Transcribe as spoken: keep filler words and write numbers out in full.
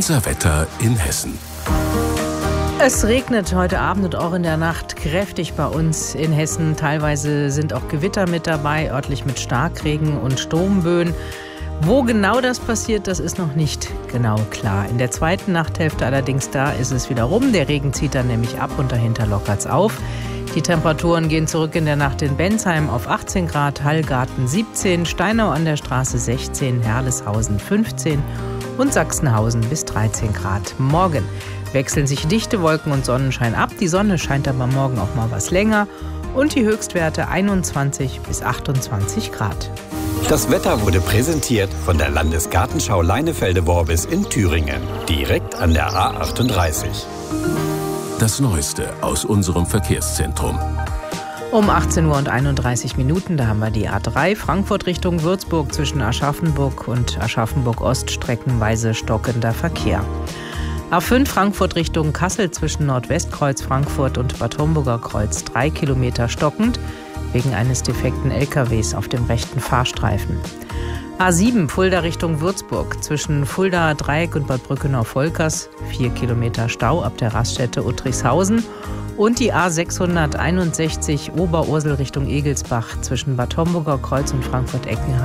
Unser Wetter in Hessen. Es regnet heute Abend und auch in der Nacht kräftig bei uns in Hessen. Teilweise sind auch Gewitter mit dabei, örtlich mit Starkregen und Sturmböen. Wo genau das passiert, das ist noch nicht genau klar. In der zweiten Nachthälfte allerdings, da ist es wieder rum. Der Regen zieht dann nämlich ab und dahinter lockert's auf. Die Temperaturen gehen zurück in der Nacht in Bensheim auf achtzehn Grad, Hallgarten siebzehn, Steinau an der Straße sechzehn, Herleshausen fünfzehn und Sachsenhausen bis dreizehn Grad. Morgen wechseln sich dichte Wolken und Sonnenschein ab. Die Sonne scheint aber morgen auch mal was länger. Und die Höchstwerte einundzwanzig bis achtundzwanzig Grad. Das Wetter wurde präsentiert von der Landesgartenschau Leinefelde-Worbis in Thüringen. Direkt an der A achtunddreißig. Das Neueste aus unserem Verkehrszentrum. Um achtzehn Uhr und einunddreißig Minuten, da haben wir die A drei, Frankfurt Richtung Würzburg zwischen Aschaffenburg und Aschaffenburg-Ost streckenweise stockender Verkehr. A fünf Frankfurt Richtung Kassel zwischen Nordwestkreuz Frankfurt und Bad Homburger Kreuz drei Kilometer stockend, wegen eines defekten L K Ws auf dem rechten Fahrstreifen. A sieben Fulda Richtung Würzburg zwischen Fulda Dreieck und Bad Brückenau-Volkers vier Kilometer Stau ab der Raststätte Uttrichshausen. Und die A sechshunderteinundsechzig Oberursel Richtung Egelsbach zwischen Bad Homburger Kreuz und Frankfurt-Eckenheim